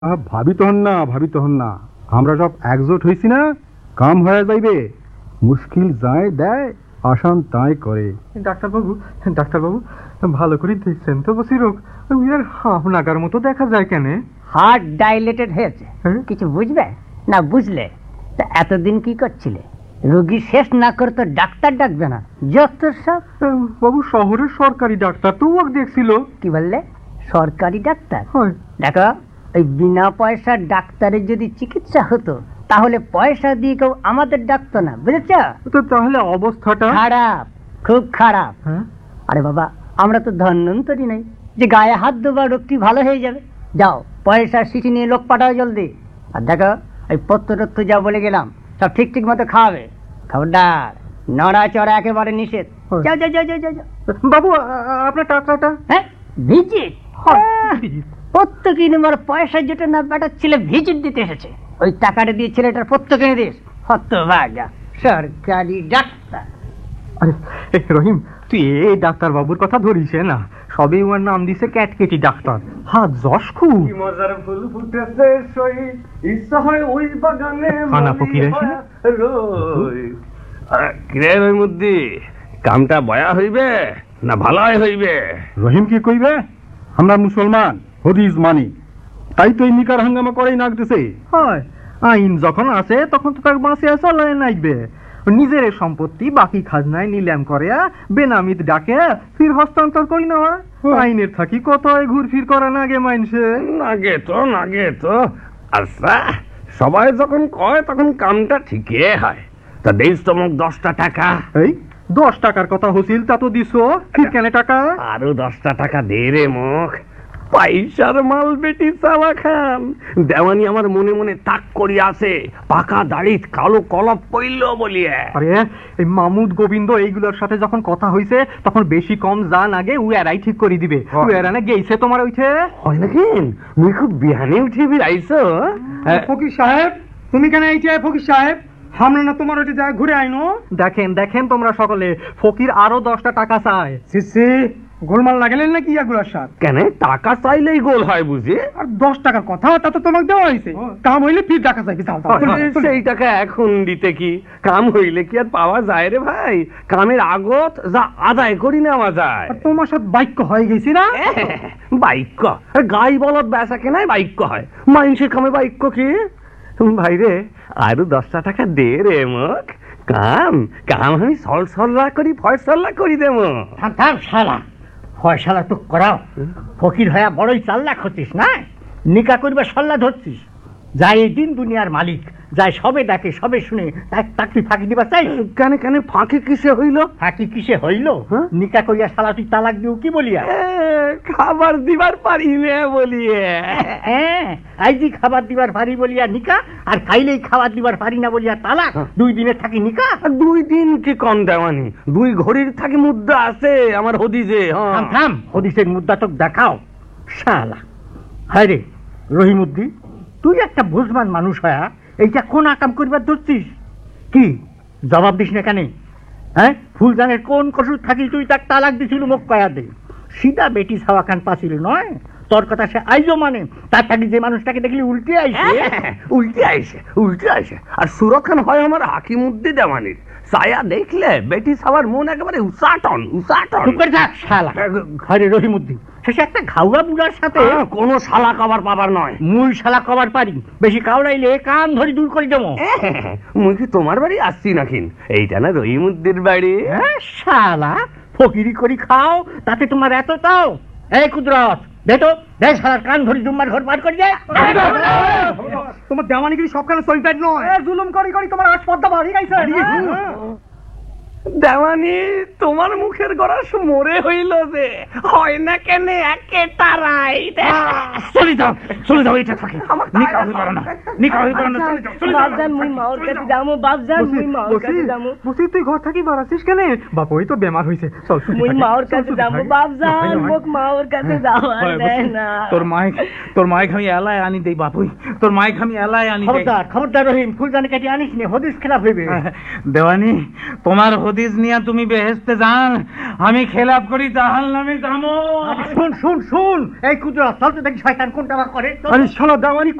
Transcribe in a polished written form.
ভাবিত হন না আমরা সব একজোট হইছি না, কাম হয়ে যাইবে। মুশকিল যায় দেয়, আসান তাই করে। ডাক্তারবাবু ভালো করে দেখছেন তো বসিরোগ আর হাফ নাগার মতো দেখা যায় কেন? হার্ট ডাইলেটেড হয়েছে। কিছু বুঝবে না, বুঝলে তা এতদিন কি করছিলে? রোগী শেষ না করে তো ডাক্তার ডাকবে না, যত সব। বাবু শহরের সরকারি ডাক্তার তো ওকে দেখছিল। কি বললে? সরকারি ডাক্তার? হয়। দেখো, ওই বিনা পয়সার ডাক্তারের যদি চিকিৎসা হতো তাহলে পয়সা দিয়ে কেউ আমাদের ডাকতো না, বুঝেছ? তো তাহলে অবস্থাটা খারাপ, খুব খারাপ। হ্যাঁ? আরে বাবা, আমরা তো ধন্বন্তরী নেই যে গায়ে হাত দেবার রোগটি ভালো হয়ে যাবে। যাও, পয়সার চিঠি নিয়ে লোক পাঠাও জলদি। আর দেখো, এই পত্র যা বলে গেলাম সব ঠিক মতো খাওয়াবে। খবরদার, নড়াচড়া একেবারে নিষেধ। যাও যাও যাও যাও যাও। বাবু আপনার টাকাটা? হ্যাঁ, ভিজিট? পত্র কিনে আমার পয়সা যেটা না পাঠাচ্ছিলে ভিজিট দিতে এসেছে, ওই টাকাটা দিয়ে ছেলেটার পত্র কিনে দিস। হতভাগা সরকারি ডাক্তার। আরে রহিম, তুই এই ডাক্তার বাবুর কথা ধরিস না, সবে ওর নাম দিছে ক্যাটকেটি ডাক্তার। হ্যাঁ, যশ খুব মজার ফুল ফুটেছে সই, ইচ্ছা হয় ওই বাগানে খানা ফকির আছে না? কিরে রহিমুদ্দি, কামটা বয়া হইবে না ভালাই হইবে? রহিম কি কইবে? আমরা মুসলমান, হদিস মানি, তাই তো এই নিকার হাঙ্গামা করেই নাকতেছে। হয়, আইন যখন আছে তখন তো তাকে বাঁচিয়ে চলে নাইবে। নিজের সম্পত্তি বাকি খাজনায় নিলাম করে বেনামিত ডাকে ফির হস্তান্তর করি নেওয়া। আইনের থাকি কত ঘুরফির করা নাগে মাইনসে। নাগে তো আচ্ছা, সবাই যখন কয় তখন কামটা ঠিকই হয়। তা দেশ তোমাক 10টা টাকা। এই 10 টাকার কথা হছিল, তা তো দিছো, ফির কেন টাকা? আরো 10টা টাকা দে রে মুখ, পয়সার মাল বেটি চাওয়া খান। দেওয়ানি আমার মনে মনে তাক করি আছে, পাকা দাড়িত কালো কলপ পইল বলিয়ে। আরে এই মামুদ গোবিন্দ এইগুলোর সাথে যখন কথা হইছে তখন বেশি কম জান আগে উয়ারাই ঠিক করে দিবে। উয়ারানে গেইছে তোমার ওইছে। হয় নাকি? মুই খুব বিহানে উঠে আইছো। ফকির সাহেব, তুমি কেন এইছে? ফকির সাহেব, আমরা না তোমার ওইটা যায় ঘুরে আইনো। দেখেন তোমরা সকলে, ফকির আরো 10টা টাকা চায়। সিসি গোলমাল লাগালেন নাকি এগুলোর সাথে? কেন টাকা চাইলেই গোল হয় বুঝি? আর 10 টাকার কথা তা তো তোমাকে দেওয়া হয়েছে, কাম হইলে ফির টাকা চাইবে। সেই টাকা এখন দিতে কি কাম হইলে কি আর পাওয়া যায় রে ভাই? কামের আগত যা আদায় করি নেওয়া যায়। তোমার সাথে বাক্য হয়ে গেছি না? বাক্য গাই বলদ বেচা কেনায় বাক্য হয়, মানুষের কামে বাক্য কি? ভাই রে, আরো 10টা টাকা দে রে মুখ, কাম আমি সলসল্লা করি ফয়সল্লা করি দেব। থাম শালা, ফয়সালা তো করাও। ফকির হয়ে বড়ই চাল্লা হচ্ছিস না, নিকা করবে সল্লা ধরছিস। যাই এই দিন দুনিয়ার মালিক, যাই সবে ডাকে সবে শুনে, তাকে ফাঁকি দিবা চাই? কেন ফাঁকি কিসে হইল? ফাঁকি কিসে হইল? নিকা করিয়া শালা তুই তালাক দিও কি বলিয়া? খাবার দিবার পারি না বলিয়ে। আইজি খাবার দিবার পারি বলিয়া নিকা, আর খাইলেই খাবার দিবার পারি না বলিয়া তালাক। 2 দিনের থাকি নিকা। 2 দিন কি কম দেওয়ানি? 2 ঘড়ির থাকি মুদ্রা আছে আমার হদিসে। থাম, হদিসের মুদ্রা তো দেখাও শালা। হায় রে রহিমুদ্দি, তুই একটা বুঝবান মানুষ হয়া এইটা কোন আকাম করিবার ধরছিস? কি জবাব দিস না কেন? হ্যাঁ, ফুলজানের কোন কসুর থাকি তুই তার তালাক দিছিল? মুখ কয়া দে। সিধা বেটি ছাওয়া কান পাছিল নয়, তোর কথা সে আইজো মানে। তার থাকি যে মানুষটাকে দেখলি উল্টে আইসে আর সুরক্ষণ হয় আমার হাকিমুদ্দি দেওয়ানির। ছায়া দেখলে বেটি ছাওয়ার মন একেবারে উসাটন। চুপ করে থাক শালা। ঘরে রহিমুদ্দি শেষে একটা ঘাউড়া বুড়ার সাথে কোনো শালা কবার পাবার নয়। মুই শালা কবার পারি, বেশি কাউড়াইলে কান ধরি দূর করে দেবো। মুই কি তোমার বাড়ি আসছি নাকি? এইটা না রহিমুদ্দির বাড়ি। শালা ফকিরি করি খাও, তাতে তোমার এত তাও? এই কুদরত দেখো, দেখ শালার কান ধরি জুম্মার ঘর পার করে যায়। তোমার দেওয়ানিগিরি সবখানে চলবে নয়, জুলুম করি তোমার আসপদ্দা বাড়ি গাইছে। দেওয়ানি, তোমার মুখের গড়াস মরে হইল যে, হয় না কেন একে তারাই? চলে যাও এটা থাকে। নিকা হই পারে না, বাপজান মুই মাওর কাছে যামু। বাপজান মুই মাওর কাছে যামু। বসি তুই ঘর থাকি বাড়াছিস কেন? বাপ ওই তো বেমার হইছে, চল মুই মাওর কাছে যামু। বাপজান মুখ মাওর কাছে যাওয়ার দেয় না। তোর মাইক আমি এলাই আনি দেই বাপুই, তোর মাইক আমি এলাই আনি দেই। খবরদার রহিম, ফুলজানি কাটি আনিস নে, হদিস খেলাফ হইবে। দেওয়ানি, তোমার হদিস নিয়ে তুমি বেহেস্তে যান, আমি খেলাপ করি জাহাল নামে যাবো। শুন শুন শুন, এই কুদরা চলতে দেখি শয়তান কোনটা করে। আরে শালা দেওয়ানি